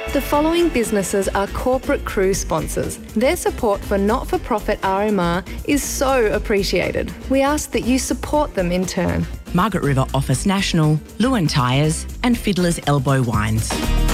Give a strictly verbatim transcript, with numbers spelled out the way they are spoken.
The following businesses are corporate cruise sponsors. Their support for not-for-profit R M R is so appreciated. We ask that you support them in turn. Margaret River Office National, Lewin Tyres and Fiddler's Elbow Wines.